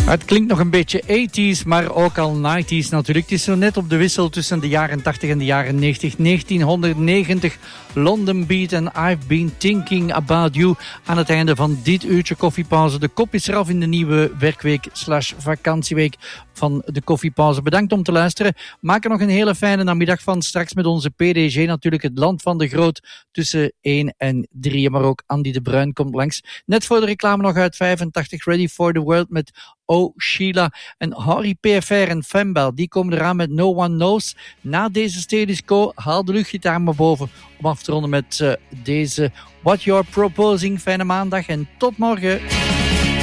Het klinkt nog een beetje 80s, maar ook al 90s natuurlijk. Het is zo net op de wissel tussen de jaren 80 en de jaren 90. 1990, London Beat en I've Been Thinking About You. Aan het einde van dit uurtje koffiepauze. De kop is eraf in de nieuwe werkweek/vakantieweek van de koffiepauze. Bedankt om te luisteren. Maak er nog een hele fijne namiddag van. Straks met onze PDG natuurlijk het land van de Groot tussen 1 en 3. Maar ook Andy de Bruin komt langs. Net voor de reclame nog uit 85, Ready for the World met Oh Sheila en Harry PFR en Fembel. Die komen eraan met No One Knows. Na deze Status Quo, haal de luchtgitaar maar boven om af te ronden met deze What You're Proposing. Fijne maandag en tot morgen.